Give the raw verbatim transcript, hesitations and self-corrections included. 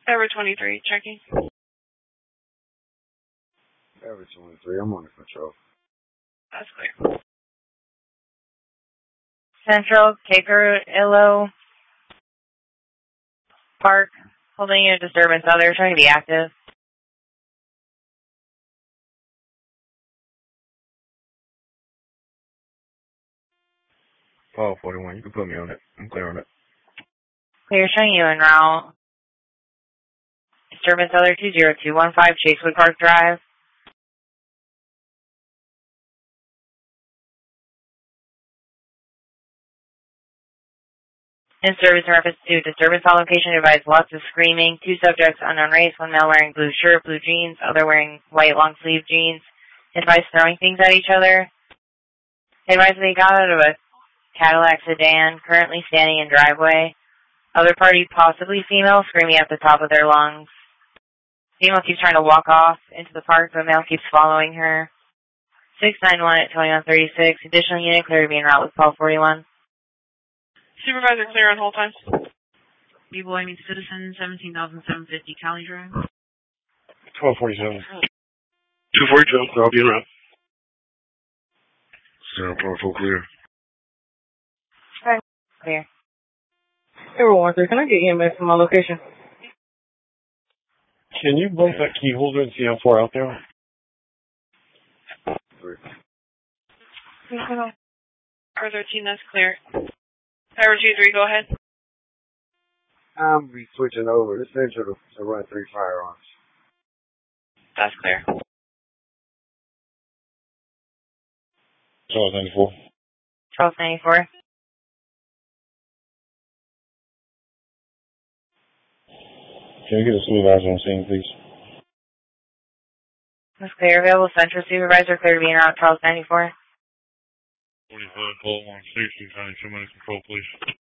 Tower twenty-three, checking. Tower twenty-three, I'm on the control. That's clear. Central, Cacarillo Park, holding a disturbance out there, trying to be active. twelve forty-one, you can put me on it. I'm clear on it. Clear, showing you en route. Disturbance other two zero two one five, Chasewood Park Drive. In service in reference to disturbance on location, advised lots of screaming. Two subjects, unknown race, one male wearing blue shirt, blue jeans, other wearing white long sleeve jeans. Advised throwing things at each other. Advised they got out of a Cadillac sedan, currently standing in driveway. Other party, possibly female, screaming at the top of their lungs. Female keeps trying to walk off into the park, but male keeps following her. six nine one at twenty-one thirty-six. Additional unit clear to be en route with twelve forty-one. Supervisor clear on hold times. B-Boy meets Citizen, seventeen thousand seven hundred fifty Cali Drive. twelve forty-seven. two forty-two, I'll be around. Zero point four clear. Okay. Clear. Hey, Walker, can I get E M S from my location? Can you bump that key holder and see how far out they are? Three. Tower thirteen, that's clear. Tower two three, go ahead. I'm be switching over. This central to, to run three firearms. That's clear. twelve ninety-four. twelve ninety-four. Can you get a supervisor on scene, please? That's clear. Available Central Supervisor clear to be en route twelve ninety-four. forty-five, call one sixty, two minutes control, please.